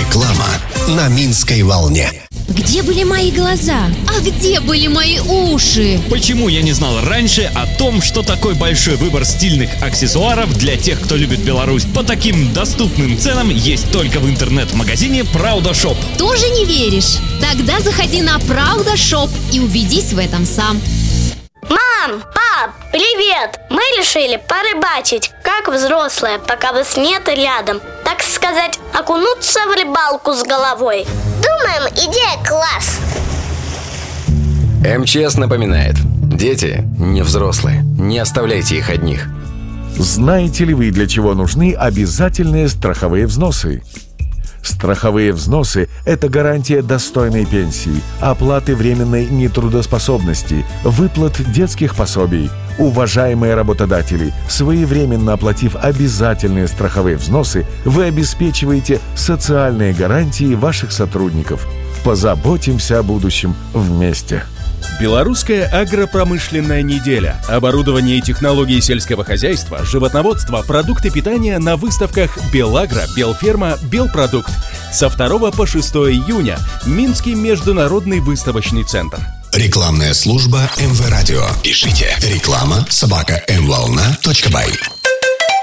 Реклама на Минской волне. Где были мои глаза? А где были мои уши? Почему я не знал раньше о том, что такой большой выбор стильных аксессуаров для тех, кто любит Беларусь, по таким доступным ценам есть только в интернет-магазине Правда Шоп? Тоже не веришь? Тогда заходи на Правда Шоп и убедись в этом сам. Мам, пап, привет! Мы решили порыбачить, как взрослые, пока вас нет рядом. Так сказать, окунуться в рыбалку с головой. Думаем, идея класс. МЧС напоминает: дети не взрослые, не оставляйте их одних. Знаете ли вы, для чего нужны обязательные страховые взносы? Страховые взносы – это гарантия достойной пенсии, оплаты временной нетрудоспособности, выплат детских пособий. Уважаемые работодатели, своевременно оплатив обязательные страховые взносы, вы обеспечиваете социальные гарантии ваших сотрудников. Позаботимся о будущем вместе. Белорусская агропромышленная неделя. Оборудование и технологии сельского хозяйства, животноводство, продукты питания на выставках Белагро, Белферма, Белпродукт. Со 2 по 6 июня. Минский международный выставочный центр. Рекламная служба МВ Радио. Пишите реклама@mvolna.by.